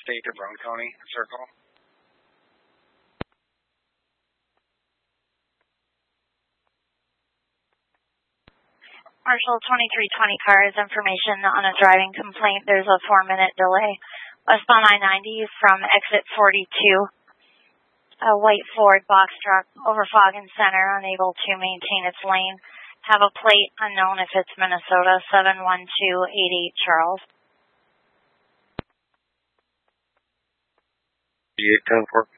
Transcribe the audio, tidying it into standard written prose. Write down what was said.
State to Ronconi Circle. Marshall 2320 car is information on a driving complaint. There's a 4-minute delay. Westbound I-90 from exit 42. A white Ford box truck over Foggin Center, unable to maintain its lane. Have a plate unknown if it's Minnesota, 71288 Charles. 810-4.